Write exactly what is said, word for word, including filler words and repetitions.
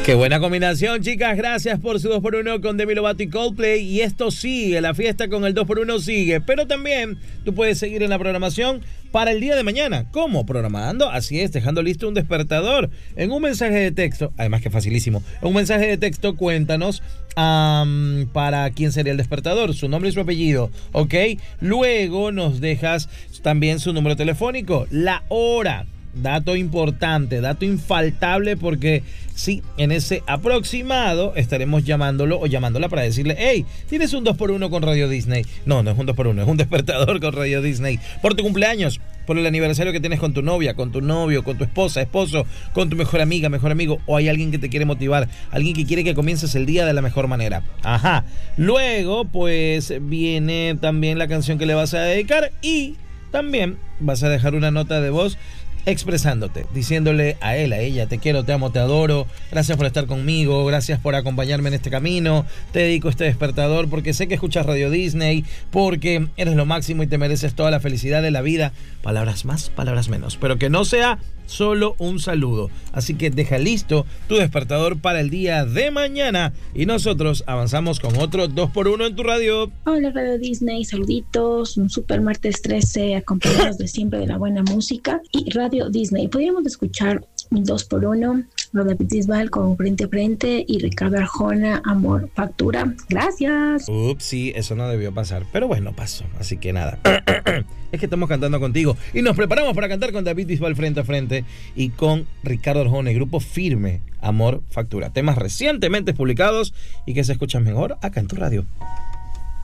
Qué buena combinación, chicas. Gracias por su dos por uno con Demi Lovato y Coldplay. Y esto sigue, la fiesta con el dos por uno sigue. Pero también tú puedes seguir en la programación para el día de mañana. ¿Cómo? Programando, así es, dejando listo un despertador en un mensaje de texto. Además que facilísimo. En un mensaje de texto cuéntanos um, para quién sería el despertador, su nombre y su apellido, ¿ok? Luego nos dejas también su número telefónico, la hora. Dato importante, dato infaltable, porque sí, en ese aproximado estaremos llamándolo o llamándola para decirle: hey, tienes un dos por uno con Radio Disney. No, no es un dos por uno, es un despertador con Radio Disney. Por tu cumpleaños, por el aniversario que tienes con tu novia, con tu novio, con tu esposa, esposo, con tu mejor amiga, mejor amigo, o hay alguien que te quiere motivar, alguien que quiere que comiences el día de la mejor manera. Ajá. Luego, pues, viene también la canción que le vas a dedicar y también vas a dejar una nota de voz expresándote, diciéndole a él, a ella: te quiero, te amo, te adoro, gracias por estar conmigo, gracias por acompañarme en este camino, te dedico este despertador porque sé que escuchas Radio Disney, porque eres lo máximo y te mereces toda la felicidad de la vida. Palabras más, palabras menos, pero que no sea solo un saludo. Así que deja listo tu despertador para el día de mañana y nosotros avanzamos con otro dos por uno en tu radio. Hola Radio Disney, saluditos, un super martes trece acompañados de siempre de la buena música y Radio Disney. Podríamos escuchar un dos por uno, David Bisbal con Frente a Frente y Ricardo Arjona, Amor, Factura. Gracias. Ups, sí, eso no debió pasar, pero bueno, pasó, así que nada. Es que estamos cantando contigo y nos preparamos para cantar con David Bisbal Frente a Frente y con Ricardo Arjona, Grupo Firme, Amor, Factura. Temas recientemente publicados y que se escuchan mejor acá en tu radio.